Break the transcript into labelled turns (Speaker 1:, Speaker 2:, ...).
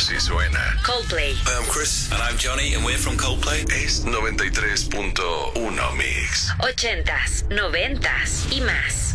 Speaker 1: Así suena
Speaker 2: Coldplay.
Speaker 3: Hi, I'm Chris. And I'm Johnny, and we're from Coldplay.
Speaker 1: Es 93.1 Mix.
Speaker 2: 80s, 90s y más.